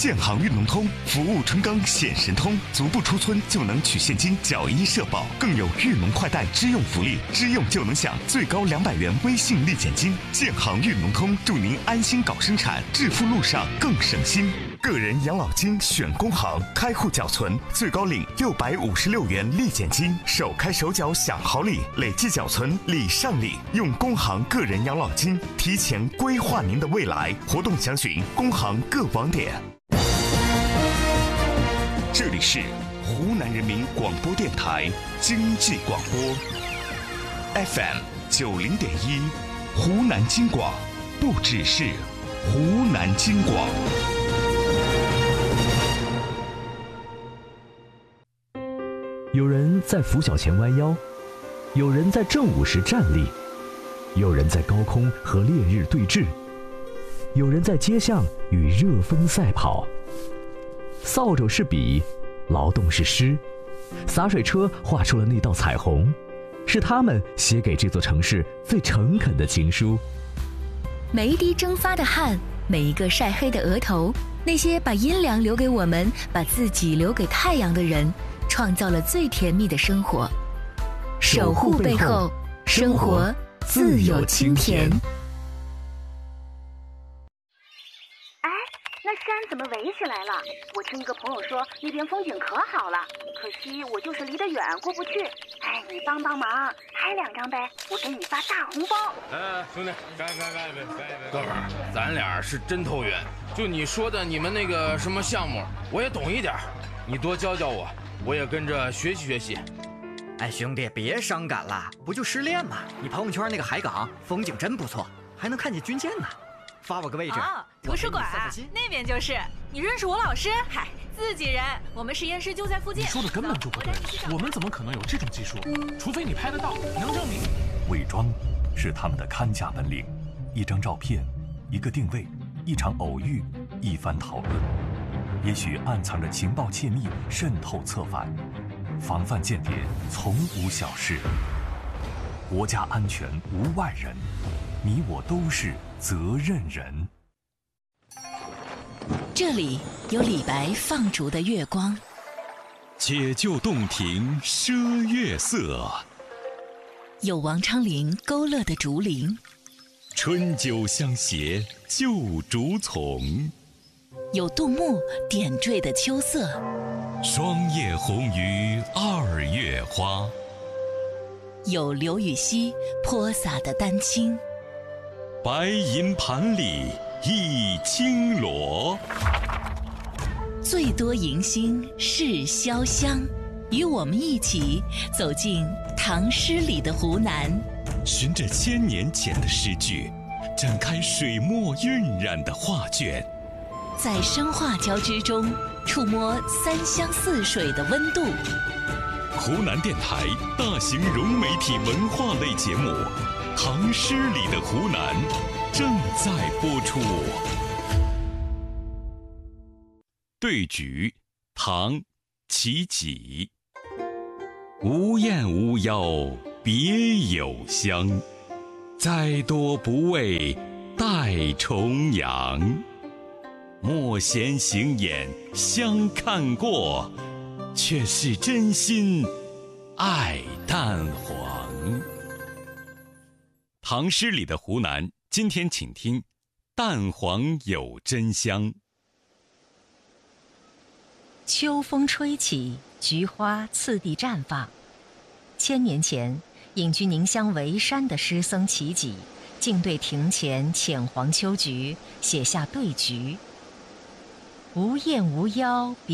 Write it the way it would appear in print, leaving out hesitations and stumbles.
建行运农通，服务春耕显神通，足不出村就能取现金缴一社保，更有运农快贷支用福利，支用就能享最高200元微信立减金。建行运农通，祝您安心搞生产，致富路上更省心。个人养老金选工行，开户缴存最高领656元立减金，首开首缴享好礼，累计缴存礼上礼。用工行个人养老金提前规划您的未来，活动详询工行各网点。这里是湖南人民广播电台经济广播 FM 90.1，湖南经广，不只是湖南经广。 有人在拂晓前弯腰，有人在正午时站立，有人在高空和烈日对峙，有人在街巷与热风赛跑。扫帚是笔，劳动是诗，洒水车画出了那道彩虹，是他们写给这座城市最诚恳的情书。 每一滴蒸发的汗，每一个晒黑的额头，那些把阴凉留给我们，把自己留给太阳的人，创造了最甜蜜的生活。守护背后，生活自有清甜。 哎，那山怎么围起来了？我听一个朋友说那边风景可好了，可惜我就是离得远过不去。哎，你帮帮忙，拍2张呗，我给你发大红包。 兄弟，干哥们儿，咱俩是真投缘。就你说的你们那个什么项目，我也懂一点，你多教教我，我也跟着学习学习。 哎，兄弟，别伤感了，不就失恋吗？你朋友圈那个海港风景真不错，还能看见军舰呢。发我个位置。 图书馆那边就是。你认识我老师？嗨，自己人，我们实验室就在附近。 你说的根本就不对，我们怎么可能有这种技术？除非你拍得到，能证明。 伪装是他们的看家本领，一张照片，一个定位，一场偶遇，一番讨论，也许暗藏着情报窃密，渗透策反。防范间谍从无小事，国家安全无外人，你我都是责任人。 这里有李白放逐的月光， 解救洞庭赊月色， 有王昌龄勾勒的竹林， 春酒相携旧竹丛， 有杜牧点缀的秋色， 霜叶红于2月花， 有刘禹锡泼洒的丹青， 白银盘里一青螺。 最多迎新是潇湘，与我们一起走进唐诗里的湖南， 循着1000年前的诗句，展开水墨晕染的画卷， 在声画交织中触摸3湘4水的温度。 湖南电台大型融媒体文化类节目《唐诗里的湖南》正在播出。对举，唐，齐己。无厌无邀别有乡，再多不为待重阳。莫嫌行眼相看过，却是真心爱淡黄。唐诗里的湖南，今天请听淡黄有真香。 秋风吹起，菊花次第绽放。1000年前，隐居宁乡维山的诗僧齐己，竟对庭前浅黄秋菊写下对菊：无厌无邀别